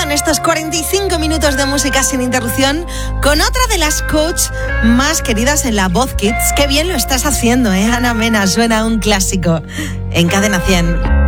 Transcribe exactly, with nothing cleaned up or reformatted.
en estos cuarenta y cinco minutos de música sin interrupción con otra de las coach más queridas en la Voz Kids. Qué bien lo estás haciendo, ¿eh? Ana Mena, suena un clásico en Cadena cien.